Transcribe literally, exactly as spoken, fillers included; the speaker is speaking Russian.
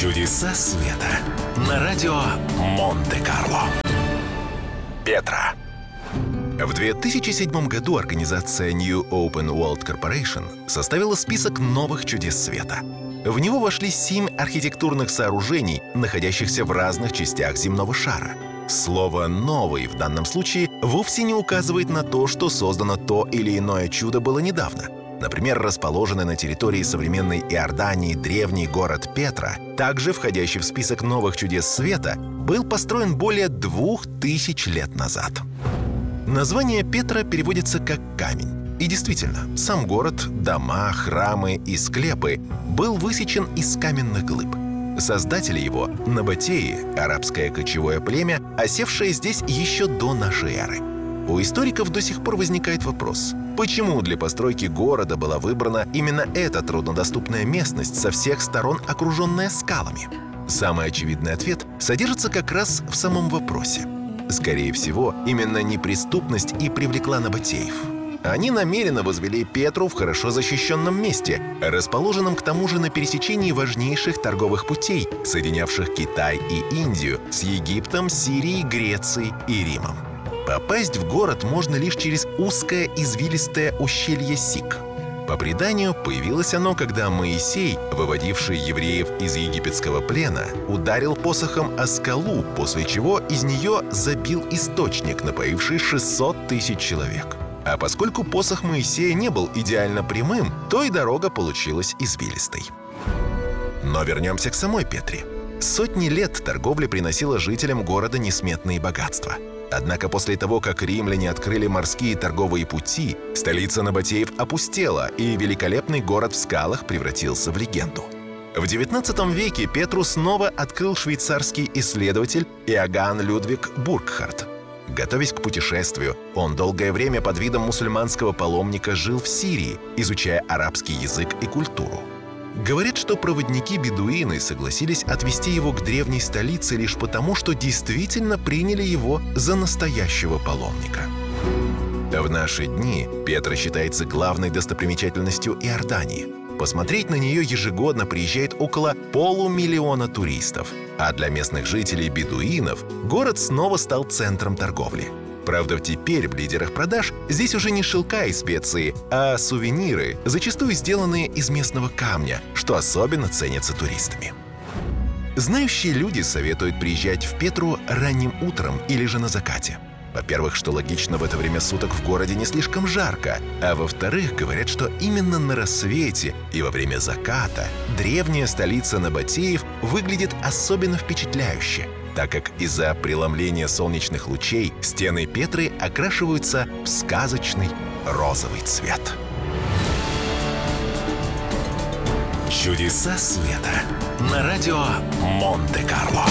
Чудеса света на радио Монте-Карло. Петра. В две тысячи седьмом году организация New Open World Corporation составила список новых чудес света. В него вошли семь архитектурных сооружений, находящихся в разных частях земного шара. Слово «новый» в данном случае вовсе не указывает на то, что создано то или иное чудо было недавно. Например, расположенный на территории современной Иордании древний город Петра, также входящий в список новых чудес света, был построен более двух тысяч лет назад. Название Петра переводится как «камень». И действительно, сам город, дома, храмы и склепы был высечен из каменных глыб. Создатели его — набатеи, арабское кочевое племя, осевшее здесь еще до нашей эры. У историков до сих пор возникает вопрос, почему для постройки города была выбрана именно эта труднодоступная местность, со всех сторон окруженная скалами? Самый очевидный ответ содержится как раз в самом вопросе. Скорее всего, именно неприступность и привлекла набатеев. Они намеренно возвели Петру в хорошо защищенном месте, расположенном к тому же на пересечении важнейших торговых путей, соединявших Китай и Индию с Египтом, Сирией, Грецией и Римом. Попасть в город можно лишь через узкое извилистое ущелье Сик. По преданию, появилось оно, когда Моисей, выводивший евреев из египетского плена, ударил посохом о скалу, после чего из нее забил источник, напоивший шестьсот тысяч человек. А поскольку посох Моисея не был идеально прямым, то и дорога получилась извилистой. Но вернемся к самой Петре. Сотни лет торговля приносила жителям города несметные богатства. Однако после того, как римляне открыли морские торговые пути, столица набатеев опустела, и великолепный город в скалах превратился в легенду. В девятнадцатом веке Петру снова открыл швейцарский исследователь Иоганн Людвиг Буркхарт. Готовясь к путешествию, он долгое время под видом мусульманского паломника жил в Сирии, изучая арабский язык и культуру. Говорят, что проводники-бедуины согласились отвезти его к древней столице лишь потому, что действительно приняли его за настоящего паломника. В наши дни Петра считается главной достопримечательностью Иордании. Посмотреть на нее ежегодно приезжает около полумиллиона туристов, а для местных жителей-бедуинов город снова стал центром торговли. Правда, теперь в лидерах продаж здесь уже не шелка и специи, а сувениры, зачастую сделанные из местного камня, что особенно ценится туристами. Знающие люди советуют приезжать в Петру ранним утром или же на закате. Во-первых, что логично, в это время суток в городе не слишком жарко, а во-вторых, говорят, что именно на рассвете и во время заката древняя столица набатеев выглядит особенно впечатляюще, так как из-за преломления солнечных лучей стены Петры окрашиваются в сказочный розовый цвет. Чудеса света на радио Монте-Карло.